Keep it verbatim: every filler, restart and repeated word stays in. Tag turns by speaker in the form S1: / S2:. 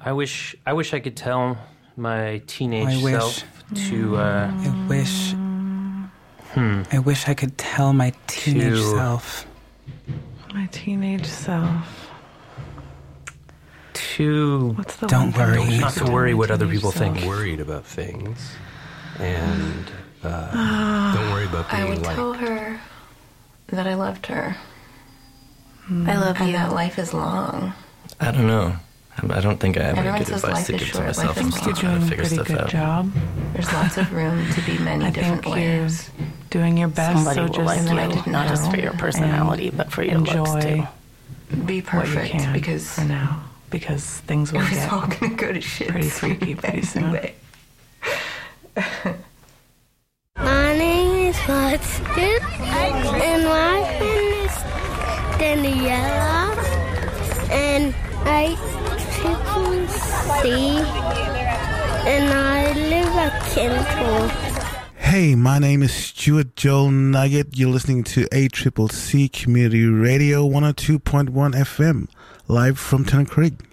S1: I wish I wish I could tell my teenage
S2: I wish.
S1: self to. Uh,
S2: I wish.
S1: hmm.
S2: I wish I could tell my teenage
S1: To-
S2: self.
S3: My teenage self.
S1: To
S3: What's the
S2: Don't
S3: one thing
S2: worry.
S3: you
S1: not
S3: should
S1: to worry
S3: tell my
S1: what other
S3: teenage
S1: people
S3: self?
S1: think.
S4: Worried about things, and uh, don't worry about being
S5: I would
S4: like.
S5: tell her that I loved her.
S3: I love
S5: And that life is long.
S6: I don't know. I I don't think I have
S5: Everyone
S6: any good
S5: says
S6: advice
S5: life
S6: to
S5: is
S6: give to
S5: short,
S6: myself.
S5: life is
S6: I'm
S5: long.
S6: still
S3: You're
S6: trying
S3: doing
S6: to
S3: a
S6: figure
S3: pretty
S6: stuff
S3: good
S6: out.
S3: job.
S5: There's lots of room to be many
S3: I
S5: different
S3: think you're
S5: ways.
S3: doing your best.
S7: Somebody
S3: so
S7: will
S3: just
S7: like
S5: and then I
S7: you,
S5: didn't
S7: not just
S5: know.
S7: for your personality,
S3: And
S7: but for your looks
S3: enjoy
S7: too.
S5: Be
S3: what you
S5: perfect
S3: can
S5: because
S3: for now, because things will
S5: it's
S3: get
S5: all gonna go to shit
S3: pretty freaky pretty soon.
S5: anyway.
S8: My name is Hudson, and my friend is Daniela, and I triple C, and I live at Kenton.
S9: Hey, my name is Stuart Joel Nugget. You're listening to A Triple C Community Radio one oh two point one F M, live from Tennant Creek.